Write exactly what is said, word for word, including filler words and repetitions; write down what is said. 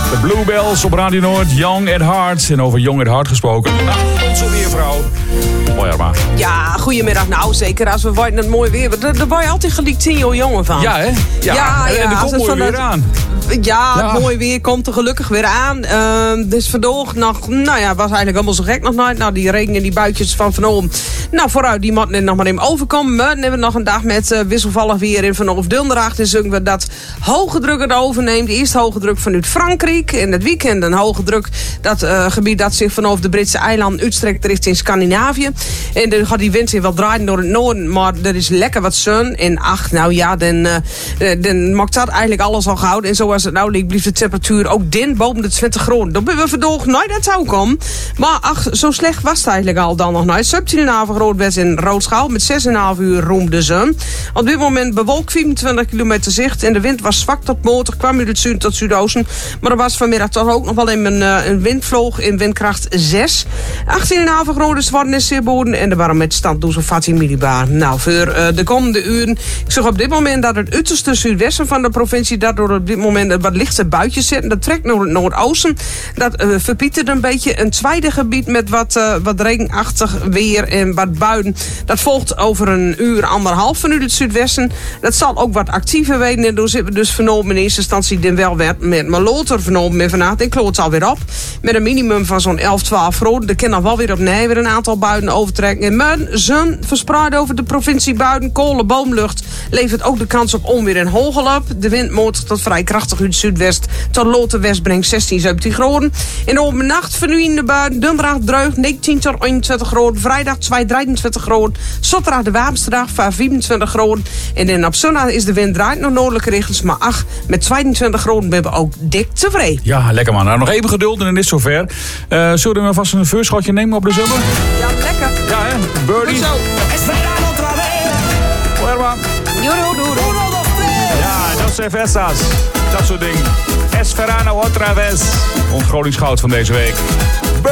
De Bluebells op Radio Noord, Young at Heart. En over Young at Heart gesproken. Nou, onze weervrouw. Mooi, Arma. Ja, goedemiddag. Nou, zeker als we worden het mooi weer. Daar word je altijd geliekt tien jaar jongen van. Ja, hè? Ja, ja, en, ja, en er als komt het mooi weer van aan. Ja, Ja. het mooie weer komt er gelukkig weer aan. Uh, dus vandaag nog, nou ja, was eigenlijk allemaal zo gek nog nooit. Nou, die regen en die buitjes van Van Nou, vooruit, die moeten nog maar even overkomen. Maar dan hebben we nog een dag met uh, wisselvallig weer in Van Donderdag. Dus zullen we dat hoge druk het overneemt. Eerst hoge druk vanuit Frankrijk. In het weekend een hoge druk. Dat uh, gebied dat zich vanaf de Britse eilanden uitstrekt richting Scandinavië. En dan gaat die wind weer wel draaien door het noorden. Maar er is lekker wat zon. En ach, nou ja, dan, uh, dan maakt dat eigenlijk alles al gehouden. En zoals het nou ligt, blijft de temperatuur ook din boven de twintig graden. Dan ben we vandaag nooit dat zou komen. Maar ach, zo slecht was het eigenlijk al dan nog nooit. zeventien komma vijf graden was in Roodschaal. Met zes komma vijf uur roem de zon. Op dit moment bewolkt vierentwintig kilometer zicht. En de wind was zwak tot matig. Kwam uit het zuiden tot zuidoosten. Maar er was vanmiddag toch ook nog wel even een, uh, een windvloog in windkracht zes. achttien komma vijf graden zwarten is zeer boden. En de barometer stand dus op veertien millibar. Nou, voor uh, de komende uren. Ik zeg op dit moment dat het uiterste zuidwesten van de provincie daardoor op dit moment wat lichte buitjes zitten. Dat trekt naar het noordoosten. Dat uh, verpietert een beetje een tweede gebied met wat, uh, wat regenachtig weer en wat buien. Dat volgt over een uur, anderhalf vanuit het zuidwesten. Dat zal ook wat actiever weten. En daar zitten we dus vernomen in eerste instantie den wel werd met Maloter vernomen en vanavond. Ik kloot alweer op. Met een minimum van zo'n elf, twaalf graden. Er kan nog wel weer opnieuw weer een aantal buien overtrekken. En maar zon verspreid over de provincie buien. Kolen, boomlucht levert ook de kans op onweer en hagel op. De wind motor tot vrij krachtig uit het zuidwest tot Loten West brengt zestien, zeventien graden. In de overnacht vernuien de bui, donderdag dreug negentien tot eenentwintig graden. Vrijdag twee, drieëntwintig graden. Zaterdag de Wapenstdag van vierentwintig graden. En dan op zondag is de wind draait naar noordelijke richtings. Maar ach, met tweeëntwintig graden ben we ook dik tevreden. Ja, lekker man. Nou, nog even geduld en dan is het zover. Uh, zullen we vast een vuurschotje nemen op de zomer? Ja, lekker. Ja, hè? Birdie. Goed zo. Fuerma. Ja, dat zijn festas. Dat soort dingen. Es verano otra vez. Ons Gronings goud van deze week.